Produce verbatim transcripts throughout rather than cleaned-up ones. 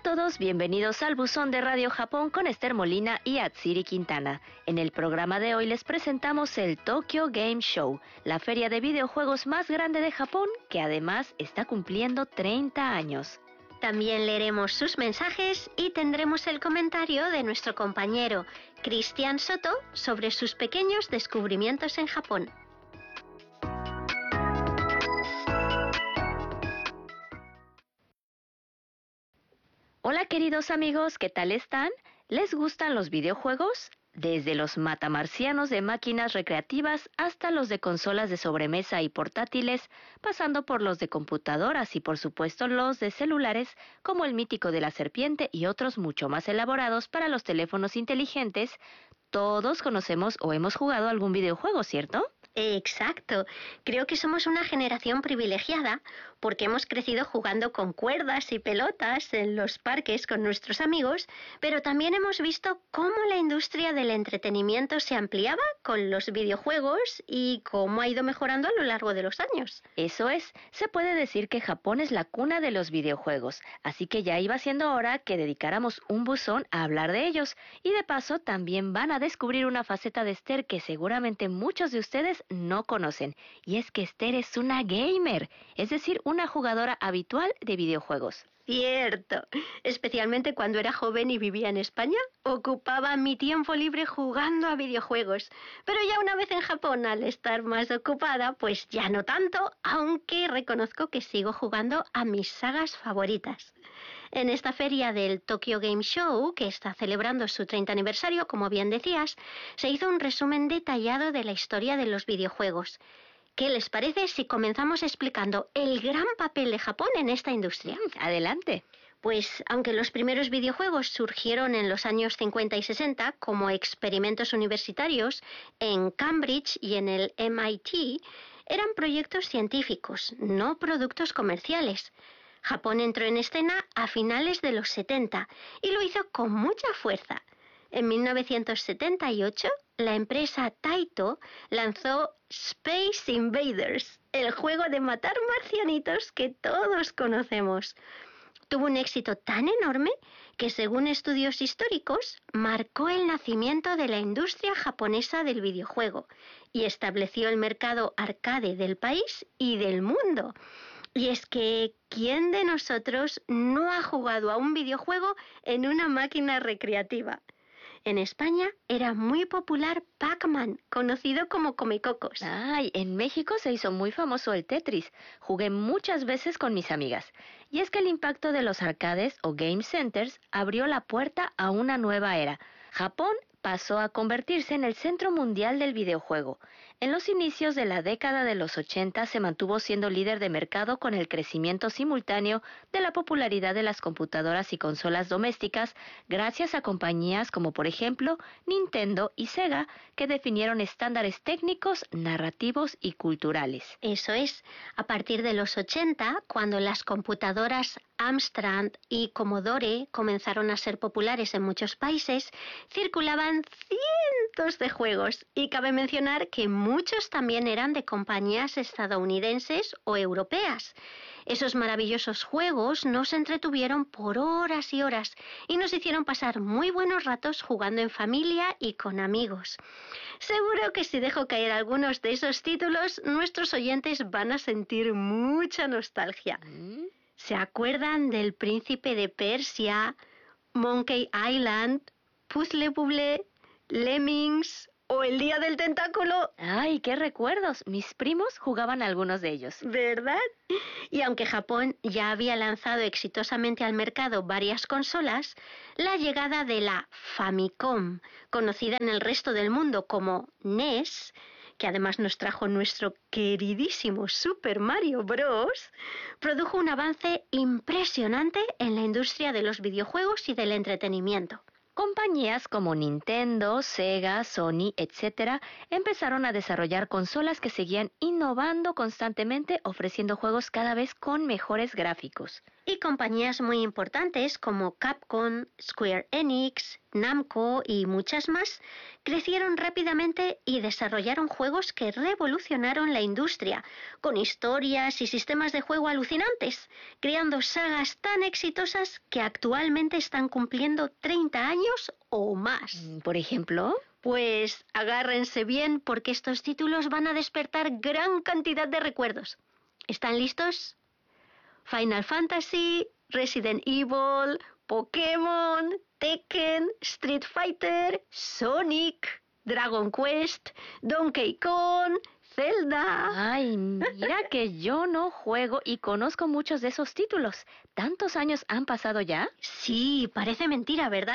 todos, bienvenidos al Buzón de Radio Japón con Esther Molina y Atsiri Quintana. En el programa de hoy les presentamos el Tokyo Game Show, la feria de videojuegos más grande de Japón, que además está cumpliendo treinta años. También leeremos sus mensajes y tendremos el comentario de nuestro compañero Cristian Soto sobre sus pequeños descubrimientos en Japón. Hola queridos amigos, ¿qué tal están? ¿Les gustan los videojuegos? Desde los matamarcianos de máquinas recreativas hasta los de consolas de sobremesa y portátiles, pasando por los de computadoras y por supuesto los de celulares, como el mítico de la serpiente y otros mucho más elaborados para los teléfonos inteligentes, todos conocemos o hemos jugado algún videojuego, ¿cierto? Exacto. Creo que somos una generación privilegiada porque hemos crecido jugando con cuerdas y pelotas en los parques con nuestros amigos, pero también hemos visto cómo la industria del entretenimiento se ampliaba con los videojuegos y cómo ha ido mejorando a lo largo de los años. Eso es, se puede decir que Japón es la cuna de los videojuegos, así que ya iba siendo hora que dedicáramos un buzón a hablar de ellos, y de paso también van a descubrir una faceta de Esther que seguramente muchos de ustedes no conocen, y es que Esther es una gamer, es decir, una jugadora habitual de videojuegos. Cierto, especialmente cuando era joven y vivía en España, ocupaba mi tiempo libre jugando a videojuegos. Pero ya una vez en Japón, al estar más ocupada, pues ya no tanto, aunque reconozco que sigo jugando a mis sagas favoritas. En esta feria del Tokyo Game Show, que está celebrando su treinta aniversario, como bien decías, se hizo un resumen detallado de la historia de los videojuegos. ¿Qué les parece si comenzamos explicando el gran papel de Japón en esta industria? Adelante. Pues aunque los primeros videojuegos surgieron en los años cincuenta y sesenta como experimentos universitarios en Cambridge y en el M I T, eran proyectos científicos, no productos comerciales. Japón entró en escena a finales de los setenta y lo hizo con mucha fuerza. En mil novecientos setenta y ocho, la empresa Taito lanzó Space Invaders, el juego de matar marcianitos que todos conocemos. Tuvo un éxito tan enorme que, según estudios históricos, marcó el nacimiento de la industria japonesa del videojuego y estableció el mercado arcade del país y del mundo. Y es que, ¿quién de nosotros no ha jugado a un videojuego en una máquina recreativa? En España era muy popular Pac-Man, conocido como Comecocos. Ay, en México se hizo muy famoso el Tetris. Jugué muchas veces con mis amigas. Y es que el impacto de los arcades o game centers abrió la puerta a una nueva era. Japón pasó a convertirse en el centro mundial del videojuego. En los inicios de la década de los ochenta se mantuvo siendo líder de mercado con el crecimiento simultáneo de la popularidad de las computadoras y consolas domésticas gracias a compañías como por ejemplo Nintendo y Sega, que definieron estándares técnicos, narrativos y culturales. Eso es, a partir de los ochenta, cuando las computadoras Amstrad y Commodore comenzaron a ser populares en muchos países, circulaban cientos de juegos, y cabe mencionar que muchos también eran de compañías estadounidenses o europeas. Esos maravillosos juegos nos entretuvieron por horas y horas y nos hicieron pasar muy buenos ratos jugando en familia y con amigos. Seguro que si dejo caer algunos de esos títulos, nuestros oyentes van a sentir mucha nostalgia. ¿Mm? ¿Se acuerdan del Príncipe de Persia, Monkey Island, Puzzle Bubble, Lemmings o el Día del Tentáculo? ¡Ay, qué recuerdos! Mis primos jugaban algunos de ellos. ¿Verdad? Y aunque Japón ya había lanzado exitosamente al mercado varias consolas, la llegada de la Famicom, conocida en el resto del mundo como N E S, que además nos trajo nuestro queridísimo Super Mario Bros., produjo un avance impresionante en la industria de los videojuegos y del entretenimiento. Compañías como Nintendo, Sega, Sony, etcétera, empezaron a desarrollar consolas que seguían innovando constantemente, ofreciendo juegos cada vez con mejores gráficos. Y compañías muy importantes como Capcom, Square Enix, Namco y muchas más crecieron rápidamente y desarrollaron juegos que revolucionaron la industria, con historias y sistemas de juego alucinantes, creando sagas tan exitosas que actualmente están cumpliendo treinta años o más. Mm, Por ejemplo, Pues agárrense bien porque estos títulos van a despertar gran cantidad de recuerdos. ¿Están listos? Final Fantasy, Resident Evil, Pokémon, Tekken, Street Fighter, Sonic, Dragon Quest, Donkey Kong, Zelda. ay, mira que yo no juego y conozco muchos de esos títulos. ¿Tantos años han pasado ya? Sí, parece mentira, ¿verdad?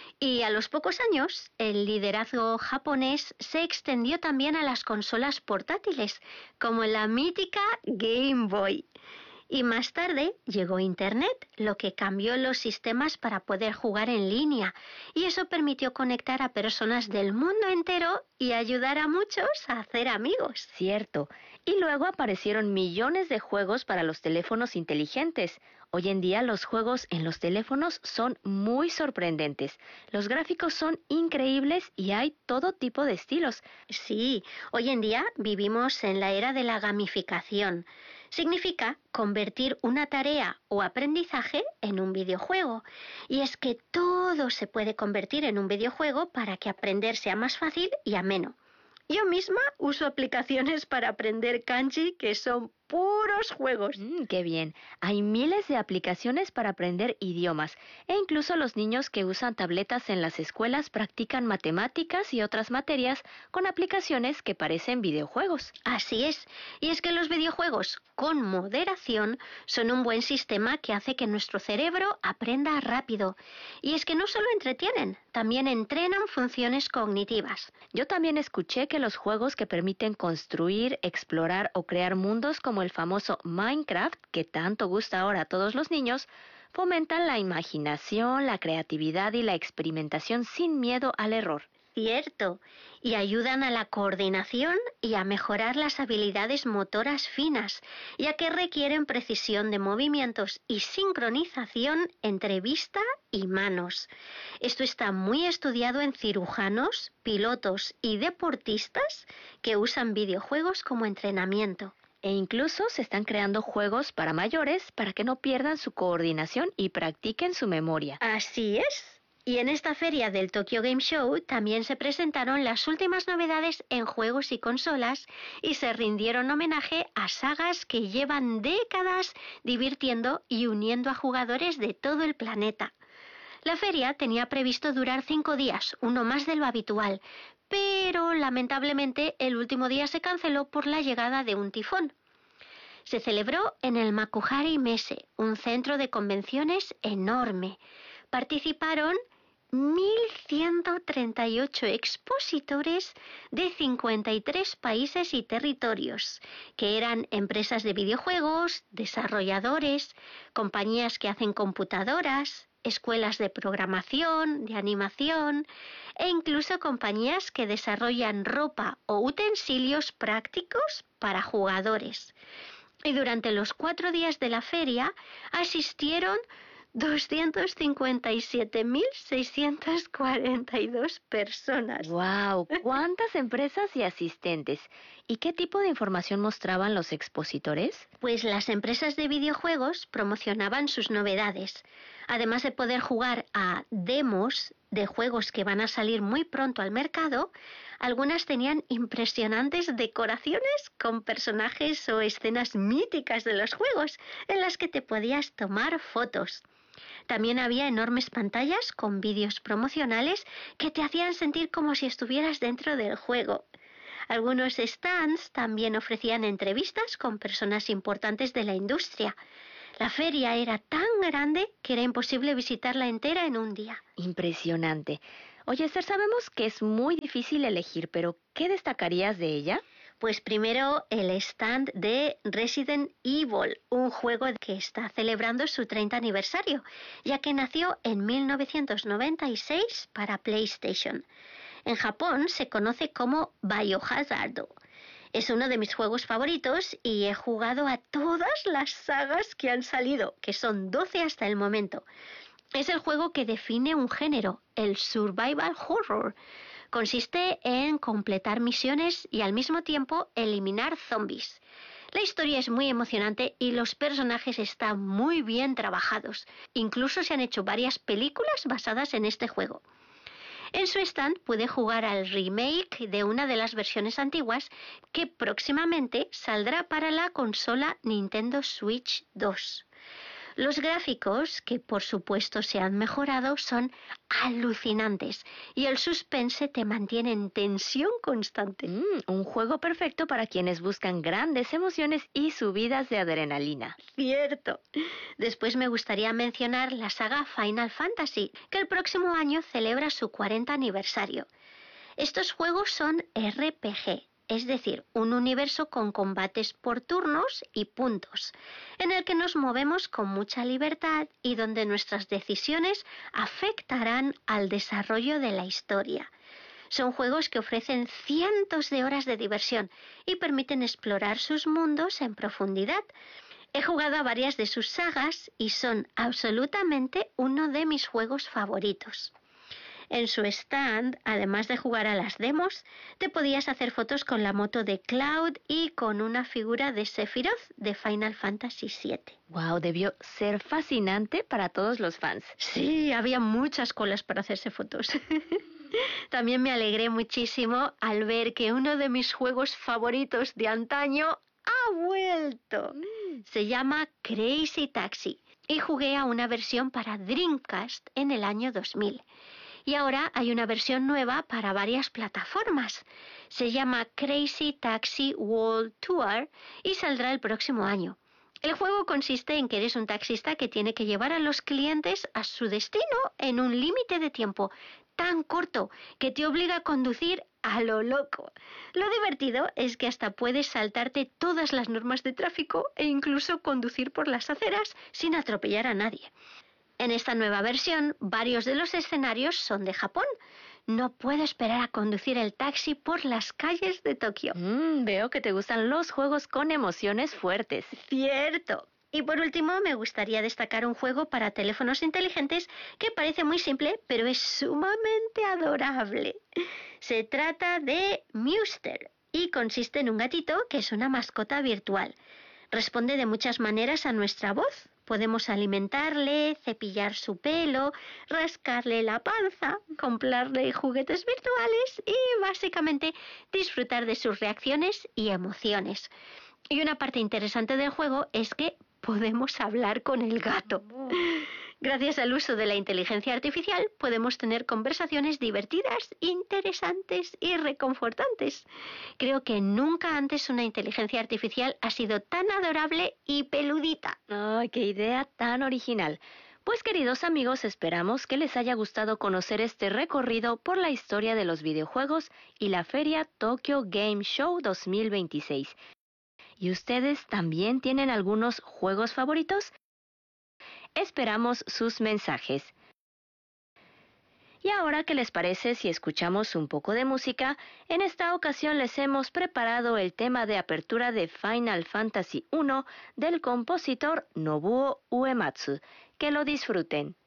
Y a los pocos años, el liderazgo japonés se extendió también a las consolas portátiles, como la mítica Game Boy. Y más tarde llegó Internet, lo que cambió los sistemas para poder jugar en línea, y eso permitió conectar a personas del mundo entero y ayudar a muchos a hacer amigos. Cierto. Y luego aparecieron millones de juegos para los teléfonos inteligentes. Hoy en día los juegos en los teléfonos son muy sorprendentes. Los gráficos son increíbles y hay todo tipo de estilos. Sí, hoy en día vivimos en la era de la gamificación. Significa convertir una tarea o aprendizaje en un videojuego. Y es que todo se puede convertir en un videojuego para que aprender sea más fácil y ameno. Yo misma uso aplicaciones para aprender kanji que son puros juegos. Mm, qué bien. Hay miles de aplicaciones para aprender idiomas e incluso los niños que usan tabletas en las escuelas practican matemáticas y otras materias con aplicaciones que parecen videojuegos. Así es, y es que los videojuegos, con moderación, son un buen sistema que hace que nuestro cerebro aprenda rápido. Y es que no solo entretienen, también entrenan funciones cognitivas. Yo también escuché que los juegos que permiten construir, explorar o crear mundos como el famoso Minecraft, que tanto gusta ahora a todos los niños, fomentan la imaginación, la creatividad y la experimentación sin miedo al error. Cierto, y ayudan a la coordinación y a mejorar las habilidades motoras finas, ya que requieren precisión de movimientos y sincronización entre vista y manos. Esto está muy estudiado en cirujanos, pilotos y deportistas que usan videojuegos como entrenamiento. E incluso se están creando juegos para mayores para que no pierdan su coordinación y practiquen su memoria. Así es. Y en esta feria del Tokyo Game Show también se presentaron las últimas novedades en juegos y consolas y se rindieron homenaje a sagas que llevan décadas divirtiendo y uniendo a jugadores de todo el planeta. La feria tenía previsto durar cinco días, uno más de lo habitual, pero lamentablemente el último día se canceló por la llegada de un tifón. Se celebró en el Makuhari Messe, un centro de convenciones enorme. Participaron mil ciento treinta y ocho expositores de cincuenta y tres países y territorios, que eran empresas de videojuegos, desarrolladores, compañías que hacen computadoras, escuelas de programación, de animación e incluso compañías que desarrollan ropa o utensilios prácticos para jugadores. Y durante los cuatro días de la feria asistieron doscientas cincuenta y siete mil seiscientas cuarenta y dos personas. ¡Wow! ¿Cuántas empresas y asistentes? ¿Y qué tipo de información mostraban los expositores? Pues las empresas de videojuegos promocionaban sus novedades. Además de poder jugar a demos de juegos que van a salir muy pronto al mercado, algunas tenían impresionantes decoraciones con personajes o escenas míticas de los juegos en las que te podías tomar fotos. También había enormes pantallas con vídeos promocionales que te hacían sentir como si estuvieras dentro del juego. Algunos stands también ofrecían entrevistas con personas importantes de la industria. La feria era tan grande que era imposible visitarla entera en un día. Impresionante. Oye, Esther, sabemos que es muy difícil elegir, pero ¿qué destacarías de ella? Pues primero el stand de Resident Evil, un juego que está celebrando su treinta aniversario, ya que nació en mil novecientos noventa y seis para PlayStation. En Japón se conoce como Biohazard. Es uno de mis juegos favoritos y he jugado a todas las sagas que han salido, que son doce hasta el momento. Es el juego que define un género, el survival horror. Consiste en completar misiones y al mismo tiempo eliminar zombies. La historia es muy emocionante y los personajes están muy bien trabajados. Incluso se han hecho varias películas basadas en este juego. En su stand pude jugar al remake de una de las versiones antiguas que próximamente saldrá para la consola Nintendo Switch dos. Los gráficos, que por supuesto se han mejorado, son alucinantes y el suspense te mantiene en tensión constante. Mm, un juego perfecto para quienes buscan grandes emociones y subidas de adrenalina. Cierto. Después me gustaría mencionar la saga Final Fantasy, que el próximo año celebra su cuarenta aniversario. Estos juegos son R P G. Es decir, un universo con combates por turnos y puntos, en el que nos movemos con mucha libertad y donde nuestras decisiones afectarán al desarrollo de la historia. Son juegos que ofrecen cientos de horas de diversión y permiten explorar sus mundos en profundidad. He jugado a varias de sus sagas y son absolutamente uno de mis juegos favoritos. En su stand, además de jugar a las demos, te podías hacer fotos con la moto de Cloud y con una figura de Sephiroth de Final Fantasy siete. Wow, debió ser fascinante para todos los fans. Sí, había muchas colas para hacerse fotos. También me alegré muchísimo al ver que uno de mis juegos favoritos de antaño ha vuelto. Se llama Crazy Taxi y jugué a una versión para Dreamcast en el año dos mil. Y ahora hay una versión nueva para varias plataformas. Se llama Crazy Taxi World Tour y saldrá el próximo año. El juego consiste en que eres un taxista que tiene que llevar a los clientes a su destino en un límite de tiempo tan corto que te obliga a conducir a lo loco. Lo divertido es que hasta puedes saltarte todas las normas de tráfico e incluso conducir por las aceras sin atropellar a nadie. En esta nueva versión, varios de los escenarios son de Japón. No puedo esperar a conducir el taxi por las calles de Tokio. Mm, veo que te gustan los juegos con emociones fuertes. Cierto. Y por último, me gustaría destacar un juego para teléfonos inteligentes que parece muy simple, pero es sumamente adorable. Se trata de Mewster y consiste en un gatito que es una mascota virtual. Responde de muchas maneras a nuestra voz. Podemos alimentarle, cepillar su pelo, rascarle la panza, comprarle juguetes virtuales y básicamente disfrutar de sus reacciones y emociones. Y una parte interesante del juego es que podemos hablar con el gato. Gracias al uso de la inteligencia artificial podemos tener conversaciones divertidas, interesantes y reconfortantes. Creo que nunca antes una inteligencia artificial ha sido tan adorable y peludita. ¡Ay, qué idea tan original! Pues queridos amigos, esperamos que les haya gustado conocer este recorrido por la historia de los videojuegos y la feria Tokyo Game Show dos mil veintiséis. ¿Y ustedes también tienen algunos juegos favoritos? Esperamos sus mensajes. Y ahora, ¿qué les parece si escuchamos un poco de música? En esta ocasión les hemos preparado el tema de apertura de Final Fantasy uno del compositor Nobuo Uematsu. Que lo disfruten.